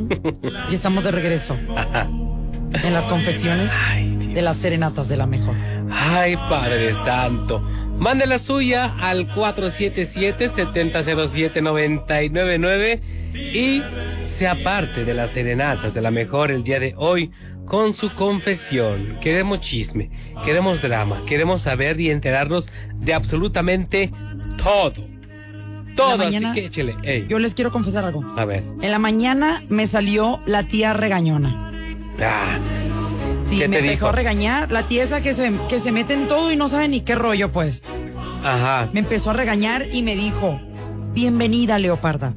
Y estamos de regreso en las confesiones de las serenatas de la mejor. Ay, Padre Santo. Mande la suya al 477-7007-999 y sea parte de las serenatas de la mejor el día de hoy con su confesión. Queremos chisme, queremos drama, queremos saber y enterarnos de absolutamente todo. Todo, mañana, así que échele. Ey. Yo les quiero confesar algo. A ver. En la mañana me salió la tía regañona. Sí, ¿qué me te empezó dijo? a regañar. La tía esa que se mete en todo y no sabe ni qué rollo, pues. Ajá. Me empezó a regañar y me dijo: bienvenida, Leoparda.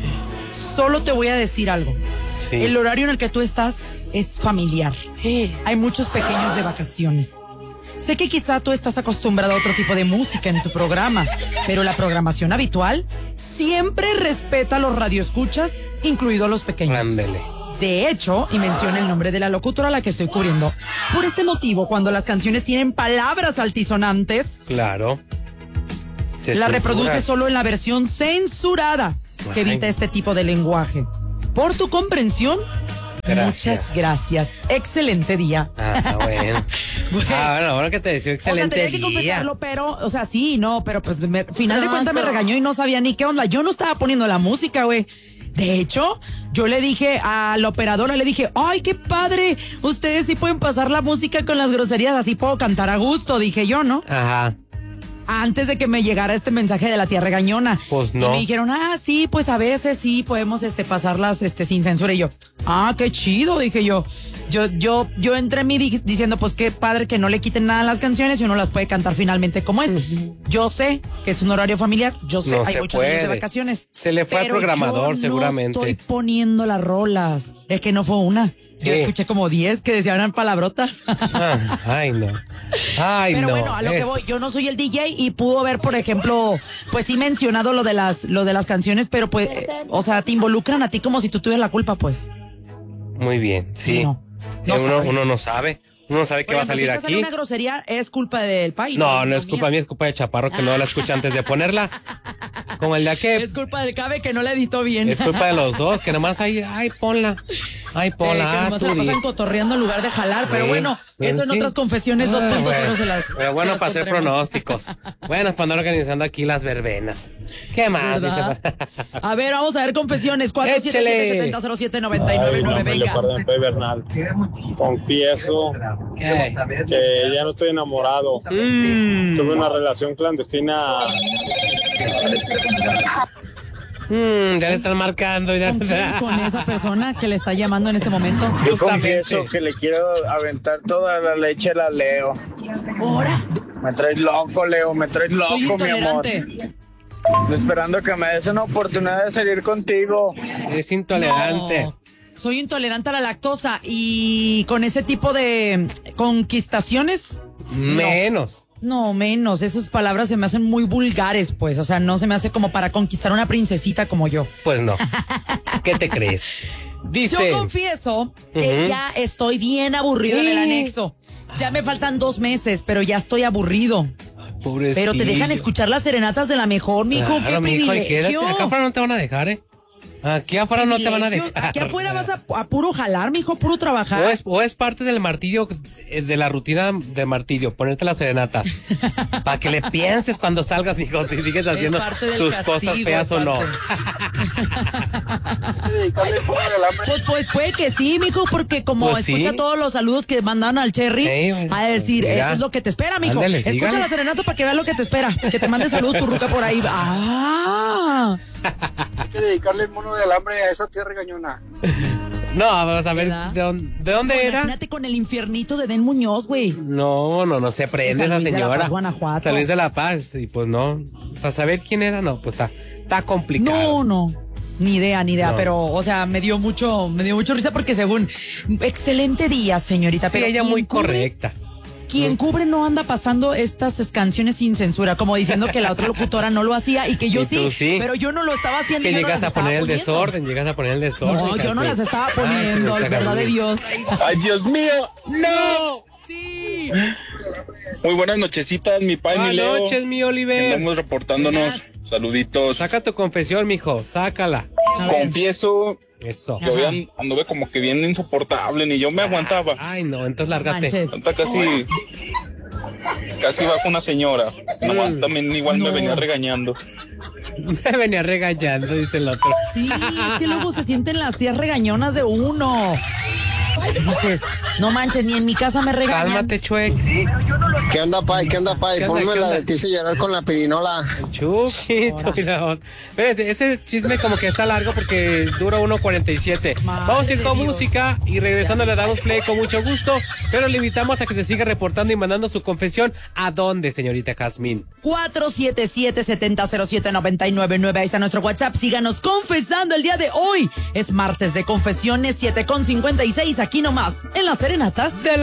Solo te voy a decir algo. Sí. El horario en el que tú estás es familiar. Hay muchos pequeños de vacaciones. Sé que quizá tú estás acostumbrado a otro tipo de música en tu programa, pero la programación habitual siempre respeta a los radioescuchas, incluidos los pequeños. Ándele. De hecho, y menciona el nombre de la locutora a la que estoy cubriendo. Por este motivo, cuando las canciones tienen palabras altisonantes, Claro. la reproduce solo en la versión censurada, que evita este tipo de lenguaje. Por tu comprensión, muchas gracias. Excelente día. Bueno. Bueno, que te decía excelente tenía que día. confesarlo, pero, pero pues final de cuentas me regañó y no sabía ni qué onda. Yo no estaba poniendo la música, güey. De hecho, yo le dije a la operadora, ay, qué padre, ustedes sí pueden pasar la música con las groserías, así puedo cantar a gusto, dije yo, ¿no? Ajá. Antes de que me llegara este mensaje de la tía regañona. Pues no. Y me dijeron, sí, pues a veces sí podemos pasarlas sin censura. Y yo, qué chido, dije yo. Yo entré en mí diciendo, pues qué padre que no le quiten nada a las canciones y uno las puede cantar finalmente como es. Yo sé que es un horario familiar, yo sé, hay muchos días de vacaciones. Se le fue al programador, seguramente. No estoy poniendo las rolas. Es que no fue una. Sí. Yo escuché como 10 que decían eran palabrotas. Ay, no. Ay, pero no. Bueno, a lo que voy, yo no soy el DJ y pudo haber, por ejemplo, pues sí mencionado lo de las canciones, pero pues, te involucran a ti como si tú tuvieras la culpa, pues. Muy bien, sí. Uno no sabe. Uno sabe que va a salir aquí. Si una grosería es culpa del país. No es culpa mía, es culpa de Chaparro que no la escucha antes de ponerla. Como el de aquí. Es culpa del Cabe que no la editó bien. Es culpa de los dos, que nomás ahí, ponla. Ay, ponla. Que nomás se la pasan cotorreando en lugar de jalar. Pero bueno, eso en otras confesiones 2.0 se las. Pero bueno, para hacer pronósticos. Bueno, para andar organizando aquí las verbenas. ¿Qué más? A ver, vamos a ver confesiones. 477-7007-999. Venga. Bernal. Confieso que ya no estoy enamorado. Tuve una relación clandestina. Ya le están marcando. ¿Con esa persona que le está llamando en este momento? Yo confieso que le quiero aventar toda la leche a la Leo. ¿Ahora? Me traes loco, Leo, me traes loco, mi amor. Estoy esperando que me des una oportunidad de salir contigo. Es intolerante. No, soy intolerante a la lactosa y con ese tipo de conquistaciones. Menos. No, menos. Esas palabras se me hacen muy vulgares, pues. O sea, no se me hace como para conquistar una princesita como yo. Pues no. ¿Qué te crees? Dice. Yo confieso que ya estoy bien aburrido en el anexo. Ya me faltan 2 meses, pero ya estoy aburrido. Pobrecillo. Pero te dejan escuchar las serenatas de la mejor, mijo. Claro, ¡Qué mijo, privilegio! Acá afuera no te van a dejar, ¿eh? Aquí afuera no te van a dejar. Aquí afuera vas a puro jalar, mijo, puro trabajar. O es parte del martillo, de la rutina de martillo, ponerte las serenatas. Para que le pienses cuando salgas, mijo, si sigues haciendo tus cosas feas o no. Pues puede que sí, mijo, porque como pues escucha todos los saludos que mandaron al Cherry, a decir, eso es lo que te espera, mijo. Ándale, escucha la serenata para que veas lo que te espera. Que te mande saludos tu ruca por ahí. Hay que dedicarle el mono de alambre a esa tía regañona. No, vamos a ver, ¿de dónde era? Imagínate con el infiernito de Den Muñoz, güey. No se prende esa señora. San Luis de la Paz, y pues no. Para saber quién era, no, pues está complicado. No. Ni idea, no. Pero, o sea, me dio mucho risa porque según, excelente día, señorita. Sí, pero ella muy correcta. Quien cubre no anda pasando estas canciones sin censura, como diciendo que la otra locutora no lo hacía y que yo sí, pero yo no lo estaba haciendo. Que llegas a poner el desorden. No, yo no las estaba poniendo, verdad de Dios. ¡Ay, Dios mío! ¡No! Sí. Muy buenas nochecitas, mi pai, mi Leo. Buenas noches, mi Oliver. Estamos reportándonos. Saluditos. Saca tu confesión, mijo, sácala. Confieso Eso. Yo ya anduve como que bien insoportable, ni yo me aguantaba. Ay, no, entonces lárgate. Manches. Hasta casi bajo una señora. No, también igual me venía regañando. Me venía regañando, dice el otro. Sí, es que luego se sienten las tías regañonas de uno. Dices, no manches, ni en mi casa me regañan. Cálmate, Chuec. ¿Qué onda, Pai? ¿Qué Ponme onda? la de ti se llorar con la pirinola. Chuquito, mira. Espérate, ese chisme como que está largo porque dura 1:47. Vamos a ir con música y regresando le damos play con mucho gusto, pero le invitamos a que se siga reportando y mandando su confesión. ¿A dónde, señorita Jazmín? 477-700-799. Ahí está nuestro WhatsApp. Síganos confesando el día de hoy. Es martes de confesiones, 7:56. Aquí nomás, en las serenatas de